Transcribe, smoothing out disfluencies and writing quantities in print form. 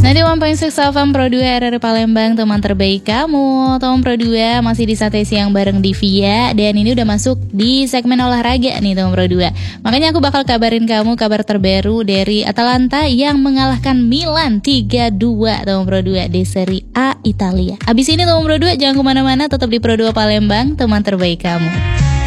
91.6 FM Pro 2 RRI Palembang, teman terbaik kamu. Teman Pro 2 masih di Sate Siang bareng Divia. Dan ini udah masuk di segmen olahraga nih teman Pro 2. Makanya aku bakal kabarin kamu kabar terbaru dari Atalanta yang mengalahkan Milan 3-2 teman Pro 2 di Serie A Italia. Abis ini teman Pro 2 jangan kemana-mana, tetap di Pro 2 Palembang, teman terbaik kamu.